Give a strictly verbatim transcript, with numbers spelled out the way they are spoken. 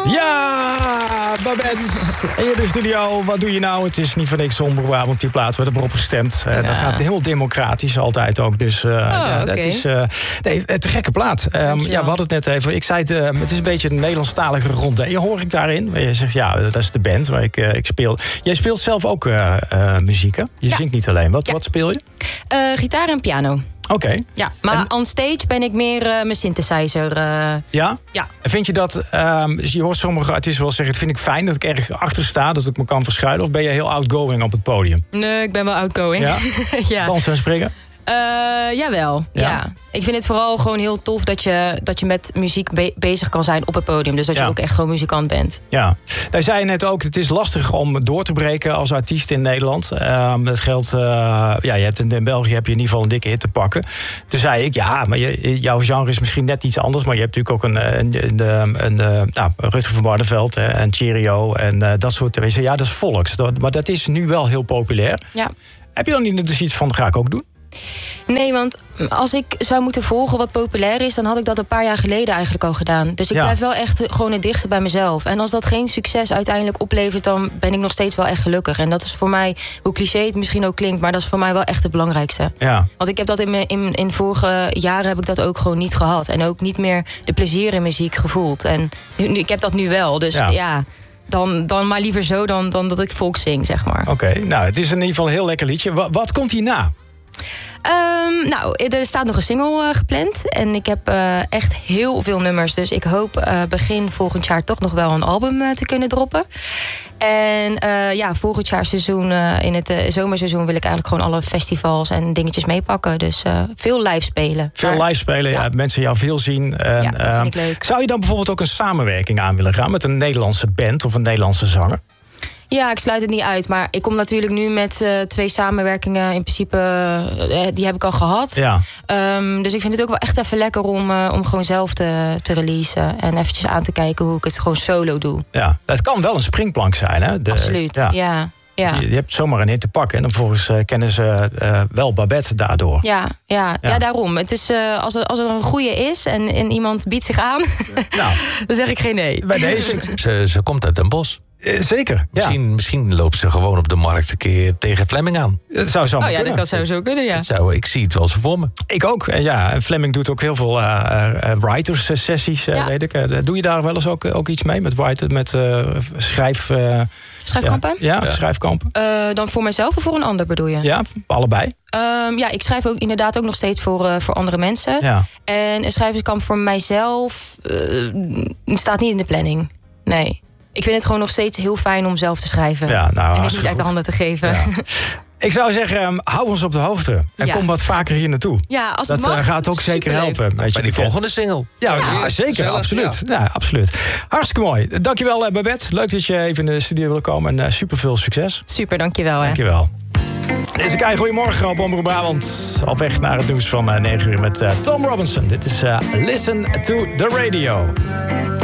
Ja, Babette. In de studio, wat doe je nou? Het is niet voor niks Omroep Brabant, die plaat wordt erop gestemd. Uh, ja. Dat gaat heel democratisch altijd ook. Dus uh, oh, ja, okay. dat is uh, nee, te gekke plaat. Um, ja, we hadden het net even. Ik zei het, uh, het is een beetje een Nederlandstalige rondé. Hoor ik daarin? Je zegt, ja, dat is de band waar ik, uh, ik speel. Jij speelt zelf ook uh, uh, muziek, hè? Je ja. zingt niet alleen. Wat, ja. wat speel je? Uh, gitaar en piano. Oké. Okay. Ja, maar en... on stage ben ik meer uh, mijn synthesizer. Uh... Ja? Ja. En vind je dat, um, je hoort sommige artiesten wel zeggen, het vind ik fijn dat ik erg achter sta, dat ik me kan verschuilen, of ben je heel outgoing op het podium? Nee, ik ben wel outgoing. Ja? ja. Dansen en springen? Uh, jawel, ja. ja. Ik vind het vooral gewoon heel tof dat je, dat je met muziek be- bezig kan zijn op het podium. Dus dat je ja. ook echt gewoon muzikant bent. Ja, daar zei je net ook, het is lastig om door te breken als artiest in Nederland. Um, dat geldt, uh, ja, je hebt in, in België heb je in ieder geval een dikke hit te pakken. Toen zei ik, ja, maar je, jouw genre is misschien net iets anders. Maar je hebt natuurlijk ook een, een, een, een, een nou, Rutger van Barneveld hè, en Cheerio en uh, dat soort dingen. Ja, dat is volks. Maar dat is nu wel heel populair. Ja. Heb je dan niet dus iets van, ga ik ook doen? Nee, want als ik zou moeten volgen wat populair is, dan had ik dat een paar jaar geleden eigenlijk al gedaan. Dus ik ja. blijf wel echt gewoon het dichtste bij mezelf. En als dat geen succes uiteindelijk oplevert, dan ben ik nog steeds wel echt gelukkig. En dat is voor mij, hoe cliché het misschien ook klinkt, maar dat is voor mij wel echt het belangrijkste. Ja. Want ik heb dat in, me, in, in vorige jaren heb ik dat ook gewoon niet gehad. En ook niet meer de plezier in muziek gevoeld. En nu, ik heb dat nu wel, dus ja... ja Dan, dan maar liever zo dan, dan dat ik volks zing, zeg maar. Oké, okay, nou, het is in ieder geval een heel lekker liedje. Wat, wat komt hierna? Um, nou, er staat nog een single uh, gepland. En ik heb uh, echt heel veel nummers. Dus ik hoop uh, begin volgend jaar toch nog wel een album uh, te kunnen droppen. En uh, ja, volgend jaar seizoen, uh, in het uh, zomerseizoen wil ik eigenlijk gewoon alle festivals en dingetjes meepakken. Dus uh, veel live spelen. Veel maar, live spelen, ja. ja. Mensen jou veel zien. En, ja, dat vind ik leuk. Zou je dan bijvoorbeeld ook een samenwerking aan willen gaan met een Nederlandse band of een Nederlandse zanger? Ja, ik sluit het niet uit. Maar ik kom natuurlijk nu met uh, twee samenwerkingen. In principe, uh, die heb ik al gehad. Ja. Um, dus ik vind het ook wel echt even lekker om, uh, om gewoon zelf te, te releasen. En eventjes aan te kijken hoe ik het gewoon solo doe. Ja, het kan wel een springplank zijn, hè? De, Absoluut, ja. ja. Ja. Je, je hebt zomaar een hit te pakken en dan vervolgens uh, kennen ze uh, wel Babette daardoor. Ja, ja, ja. ja daarom. Het is, uh, als, er, als er een goeie is en, en iemand biedt zich aan, nou, dan zeg ik geen nee. Bij deze... ze, ze komt uit Den Bosch. Uh, zeker, misschien, ja. misschien loopt ze gewoon op de markt een keer tegen Fleming aan. Dat zou zo oh, ja, kunnen. dat kan sowieso kunnen, ja. Dat zou, ik zie het wel zo voor me. Ik ook, en ja. En Fleming doet ook heel veel uh, uh, writers-sessies, uh, ja. weet ik. Uh, doe je daar wel eens ook, ook iets mee met writer, met uh, schrijf... Uh, Schrijfkampen? Ja, ja, ja. schrijfkampen. Uh, dan voor mezelf of voor een ander bedoel je? Ja, allebei. Um, ja, ik schrijf ook inderdaad ook nog steeds voor, uh, voor andere mensen. Ja. En een schrijverskamp voor mijzelf uh, staat niet in de planning. Nee. Ik vind het gewoon nog steeds heel fijn om zelf te schrijven. Ja, nou, en het niet uit de handen te geven. Ja. Ik zou zeggen, um, hou ons op de hoogte. En ja. kom wat vaker hier naartoe. Ja, als het dat mag, uh, gaat ook zeker helpen. Bij die volgende single. Ja, ja. ja zeker, Zellig, absoluut. Ja. Ja, absoluut. Hartstikke mooi. Dankjewel, Babette. Leuk dat je even in de studio wil komen. En uh, super veel succes. Super, dankjewel. Hè. Dankjewel. Dit is Kai, goedemorgen op Omroep Brabant. Op weg naar het nieuws van uh, negen uur met uh, Tom Robinson. Dit is uh, Listen to the Radio.